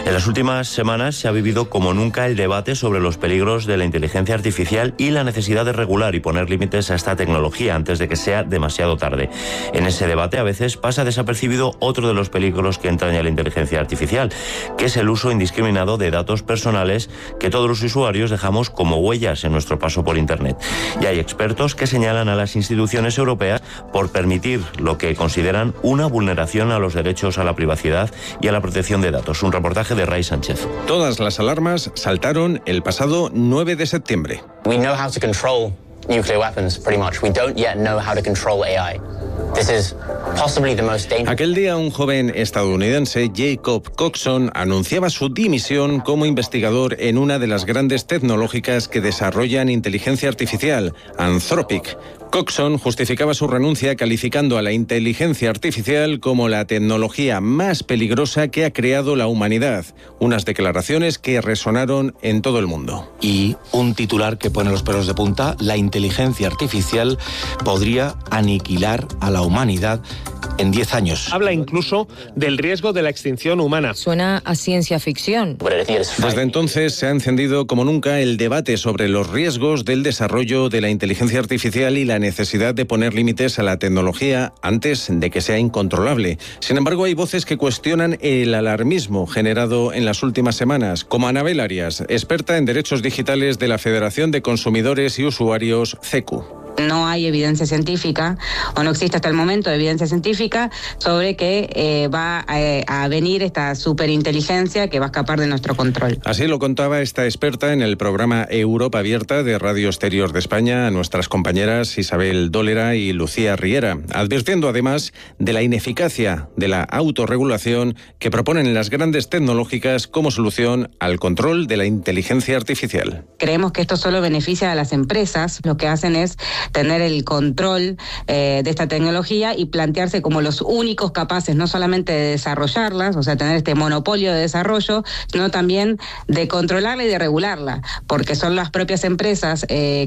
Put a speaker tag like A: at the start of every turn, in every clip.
A: En las últimas semanas se ha vivido como nunca el debate sobre los peligros de la inteligencia artificial y la necesidad de regular y poner límites a esta tecnología antes de que sea demasiado tarde. En ese debate a veces pasa desapercibido otro de los peligros que entraña la inteligencia artificial, que es el uso indiscriminado de datos personales que todos los usuarios dejamos como huellas en nuestro paso por Internet. Y hay expertos que señalan a las instituciones europeas por permitir lo que consideran una vulneración a los derechos a la privacidad y a la protección de datos. Un reportaje de Ray Sánchez.
B: Todas las alarmas saltaron el pasado 9 de septiembre.
C: We know how to control nuclear weapons, pretty much. We don't yet know how to control AI. This is possibly the most dangerous.
B: Aquel día un joven estadounidense, Jacob Coxon, anunciaba su dimisión como investigador en una de las grandes tecnológicas que desarrollan inteligencia artificial, Anthropic. Coxon justificaba su renuncia calificando a la inteligencia artificial como la tecnología más peligrosa que ha creado la humanidad. Unas declaraciones que resonaron en todo el mundo.
D: Y un titular que pone los pelos de punta: la inteligencia artificial podría aniquilar a la humanidad en 10 años.
E: Habla incluso del riesgo de la extinción humana.
F: Suena a ciencia ficción.
B: Desde entonces se ha encendido como nunca el debate sobre los riesgos del desarrollo de la inteligencia artificial y la necesidad de poner límites a la tecnología antes de que sea incontrolable. Sin embargo, hay voces que cuestionan el alarmismo generado en las últimas semanas, como Anabel Arias, experta en derechos digitales de la Federación de Consumidores y Usuarios, CECU.
G: No hay evidencia científica, o no existe hasta el momento evidencia científica sobre que va a venir esta superinteligencia que va a escapar de nuestro control.
B: Así lo contaba esta experta en el programa Europa Abierta de Radio Exterior de España a nuestras compañeras Isabel Dólera y Lucía Riera, advirtiendo además de la ineficacia de la autorregulación que proponen las grandes tecnológicas como solución al control de la inteligencia artificial.
G: Creemos que esto solo beneficia a las empresas. Lo que hacen es tener el control de esta tecnología y plantearse como los únicos capaces no solamente de desarrollarlas, o sea, tener este monopolio de desarrollo, sino también de controlarla y de regularla, porque son las propias empresas que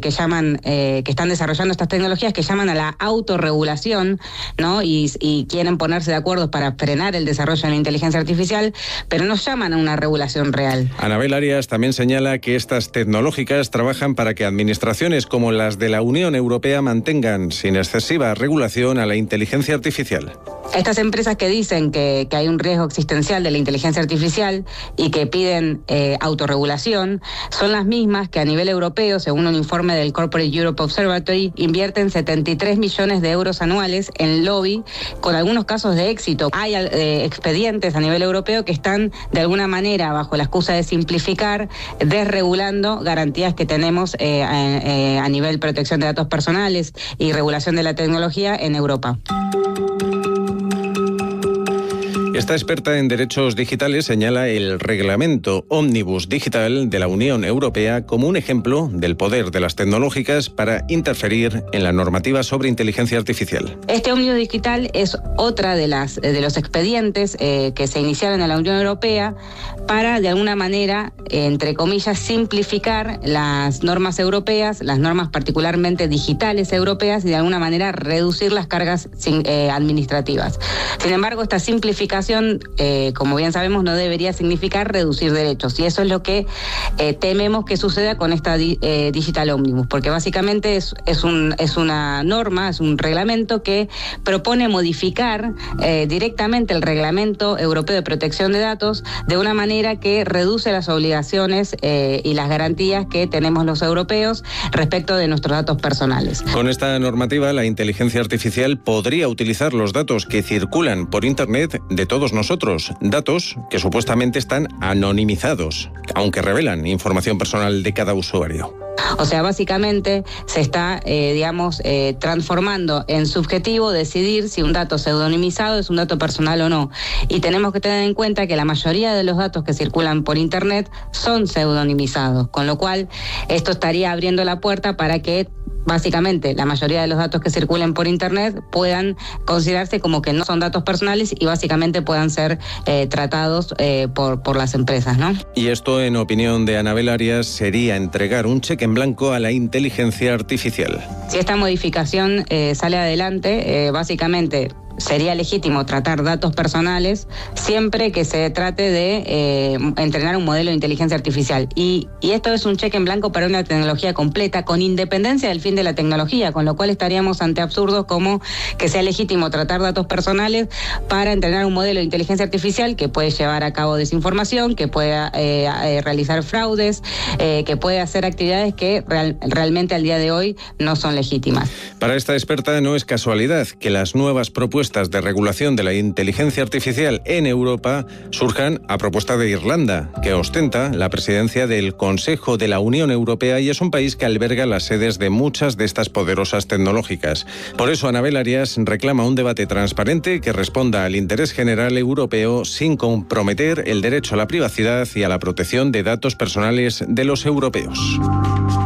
G: están desarrollando estas tecnologías que llaman a la autorregulación, ¿no? Y quieren ponerse de acuerdo para frenar el desarrollo de la inteligencia artificial, pero no llaman a una regulación real.
B: Anabel Arias también señala que estas tecnológicas trabajan para que administraciones como las de la Unión Europea mantengan sin excesiva regulación a la inteligencia artificial.
G: Estas empresas que dicen que hay un riesgo existencial de la inteligencia artificial y que piden autorregulación son las mismas que a nivel europeo, según un informe del Corporate Europe Observatory, invierten 73 millones de euros anuales en lobby, con algunos casos de éxito. Hay expedientes a nivel europeo que están de alguna manera, bajo la excusa de simplificar, desregulando garantías que tenemos a nivel protección de datos personales y regulación de la tecnología en Europa.
B: Esta experta en derechos digitales señala el reglamento Omnibus Digital de la Unión Europea como un ejemplo del poder de las tecnológicas para interferir en la normativa sobre inteligencia artificial.
G: Este Omnibus Digital es otra de los expedientes que se iniciaron en la Unión Europea para, de alguna manera, entre comillas, simplificar las normas europeas, las normas particularmente digitales europeas, y de alguna manera reducir las cargas administrativas. Sin embargo, esta simplificación, como bien sabemos, no debería significar reducir derechos, y eso es lo que tememos que suceda con esta Digital Omnibus, porque básicamente es una norma, es un reglamento que propone modificar directamente el Reglamento Europeo de Protección de Datos de una manera que reduce las obligaciones y las garantías que tenemos los europeos respecto de nuestros datos personales.
B: Con esta normativa, la inteligencia artificial podría utilizar los datos que circulan por Internet de todos nosotros, datos que supuestamente están anonimizados, aunque revelan información personal de cada usuario.
G: O sea, básicamente se está, transformando en subjetivo decidir si un dato pseudonimizado es un dato personal o no. Y tenemos que tener en cuenta que la mayoría de los datos que circulan por Internet son pseudonimizados, con lo cual esto estaría abriendo la puerta para que básicamente la mayoría de los datos que circulen por Internet puedan considerarse como que no son datos personales y básicamente puedan ser tratados por las empresas, ¿no?
B: Y esto, en opinión de Anabel Arias, sería entregar un cheque en blanco a la inteligencia artificial.
G: Si esta modificación sale adelante, básicamente sería legítimo tratar datos personales siempre que se trate de entrenar un modelo de inteligencia artificial. Y esto es un cheque en blanco para una tecnología completa, con independencia del fin de la tecnología, con lo cual estaríamos ante absurdos como que sea legítimo tratar datos personales para entrenar un modelo de inteligencia artificial que puede llevar a cabo desinformación, que pueda realizar fraudes, que puede hacer actividades que realmente al día de hoy no son legítimas.
B: Para esta experta no es casualidad que las nuevas propuestas de regulación de la inteligencia artificial en Europa surjan a propuesta de Irlanda, que ostenta la presidencia del Consejo de la Unión Europea y es un país que alberga las sedes de muchas de estas poderosas tecnológicas. Por eso Anabel Arias reclama un debate transparente que responda al interés general europeo sin comprometer el derecho a la privacidad y a la protección de datos personales de los europeos.